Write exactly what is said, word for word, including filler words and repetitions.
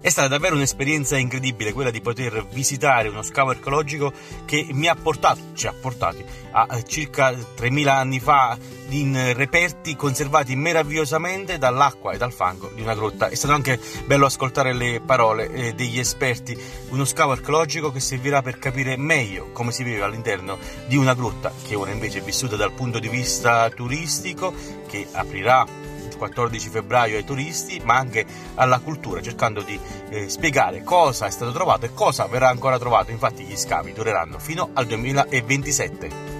È stata davvero un'esperienza incredibile quella di poter visitare uno scavo archeologico che mi ha portato, ci ha portati a circa tremila anni fa in reperti conservati meravigliosamente dall'acqua e dal fango di una grotta. È stato anche bello ascoltare le parole eh, degli esperti, uno scavo archeologico che servirà per capire meglio come si vive all'interno di una grotta che ora invece è vissuta dal punto di vista turistico, che aprirà quattordici febbraio ai turisti, ma anche alla cultura, cercando di eh, spiegare cosa è stato trovato e cosa verrà ancora trovato. Infatti gli scavi dureranno fino al duemilaventisette.